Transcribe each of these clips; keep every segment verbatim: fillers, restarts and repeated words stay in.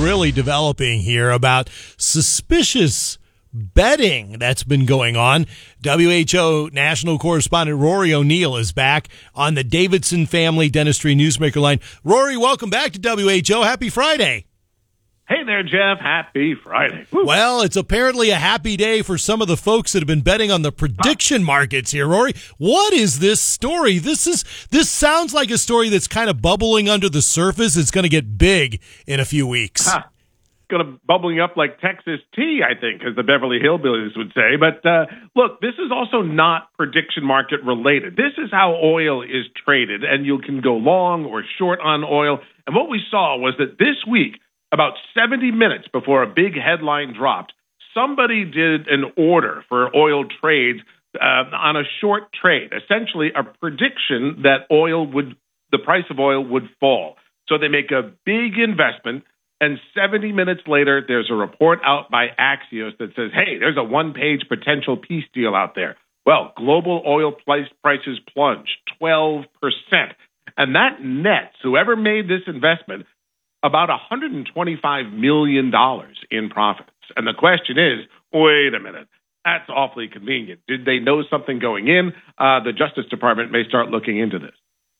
really developing here about suspicious betting that's been going on. W H O national correspondent Rory O'Neill is back on the Davidson Family Dentistry Newsmaker line. Rory, welcome back to W H O. Happy Friday. Hey there, Jeff. Happy Friday. Woo. Well, it's apparently a happy day for some of the folks that have been betting on the prediction markets here. Rory, what is this story? This is this sounds like a story that's kind of bubbling under the surface. It's going to get big in a few weeks. Huh. Going to bubbling up like Texas tea, I think, as the Beverly Hillbillies would say. But uh, look, this is also not prediction market related. This is how oil is traded, and you can go long or short on oil. And what we saw was that this week, about seventy minutes before a big headline dropped, somebody did an order for oil trades uh, on a short trade, essentially a prediction that oil would, the price of oil would fall. So they make a big investment, and seventy minutes later, there's a report out by Axios that says, hey, there's a one-page potential peace deal out there. Well, global oil price prices plunged twelve percent. And that nets whoever made this investment about one hundred twenty-five million dollars in profits. And the question is, wait a minute, that's awfully convenient. Did they know something going in? Uh, the Justice Department may start looking into this.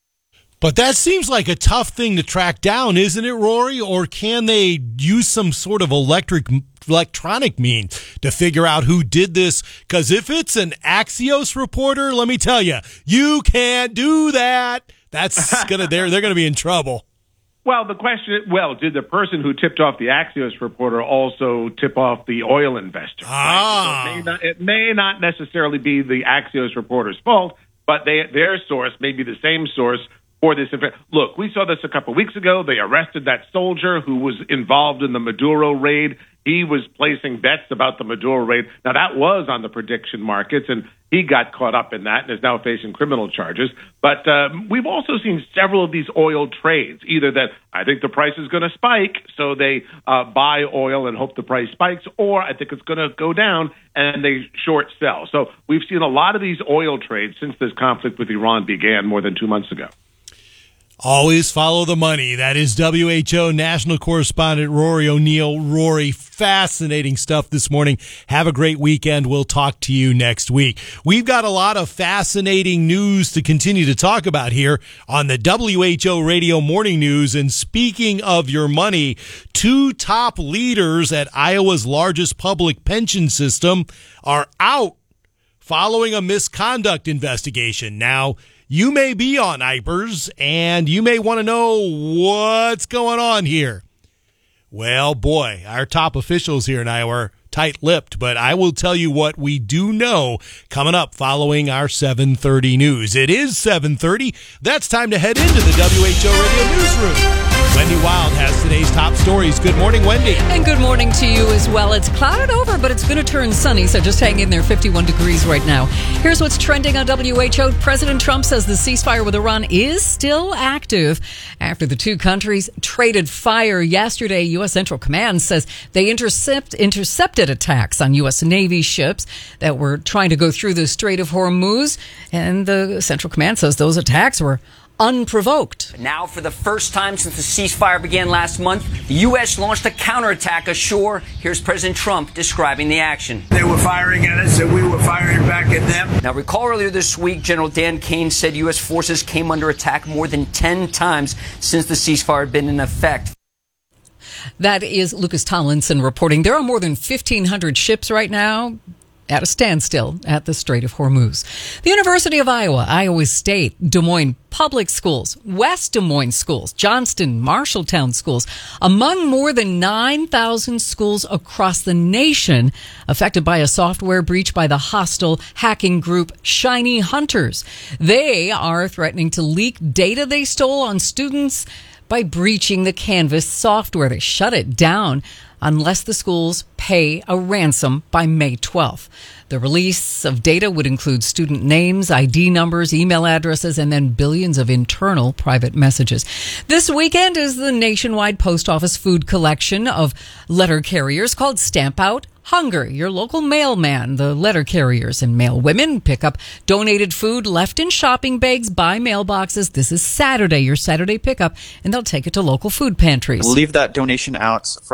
But that seems like a tough thing to track down, isn't it, Rory? Or can they use some sort of electric, electronic means to figure out who did this? Because if it's an Axios reporter, let me tell you, you can't do that. That's gonna they're they're gonna be in trouble. Well, the question is, well, did the person who tipped off the Axios reporter also tip off the oil investor? Ah. Right? So it, may not, it may not necessarily be the Axios reporter's fault, but they, their source may be the same source for this. Look, we saw this a couple weeks ago. They arrested that soldier who was involved in the Maduro raid. He was placing bets about the Maduro raid. Now, that was on the prediction markets, and he got caught up in that and is now facing criminal charges. But uh, we've also seen several of these oil trades, either that I think the price is going to spike, so they uh, buy oil and hope the price spikes, or I think it's going to go down and they short sell. So we've seen a lot of these oil trades since this conflict with Iran began more than two months ago. Always follow the money. That is W H O national correspondent Rory O'Neill. Rory, fascinating stuff this morning. Have a great weekend. We'll talk to you next week. We've got a lot of fascinating news to continue to talk about here on the W H O Radio Morning News. And speaking of your money, two top leaders at Iowa's largest public pension system are out following a misconduct investigation. Now, you may be on I P E R S, and you may want to know what's going on here. Well, boy, our top officials here in Iowa are tight-lipped, but I will tell you what we do know coming up following our seven thirty news. It is seven thirty. That's time to head into the W H O Radio Newsroom. Wendy Wild has today's top stories. Good morning, Wendy. And good morning to you as well. It's clouded over, but it's going to turn sunny, so just hang in there. fifty-one degrees right now. Here's what's trending on W H O. President Trump says the ceasefire with Iran is still active after the two countries traded fire yesterday. U S. Central Command says they intercept, intercepted attacks on U S. Navy ships that were trying to go through the Strait of Hormuz, and the Central Command says those attacks were unprovoked. Now, for the first time since the ceasefire began last month, the U S launched a counterattack ashore. Here's President Trump describing the action. They were firing at us and we were firing back at them. Now, recall earlier this week, General Dan Kane said U S forces came under attack more than ten times since the ceasefire had been in effect. That is Lucas Tomlinson reporting. There are more than fifteen hundred ships right now at a standstill at the Strait of Hormuz. The University of Iowa, Iowa State, Des Moines Public Schools, West Des Moines Schools, Johnston, Marshalltown Schools, among more than nine thousand schools across the nation affected by a software breach by the hostile hacking group Shiny Hunters. They are threatening to leak data they stole on students by breaching the Canvas software. They shut it down unless the schools pay a ransom by May twelfth. The release of data would include student names, I D numbers, email addresses, and then billions of internal private messages. This weekend is the nationwide post office food collection of letter carriers called Stamp Out Hunger. Your local mailman, the letter carriers and mail women pick up donated food left in shopping bags by mailboxes. This is Saturday, your Saturday pickup, and they'll take it to local food pantries. Leave that donation out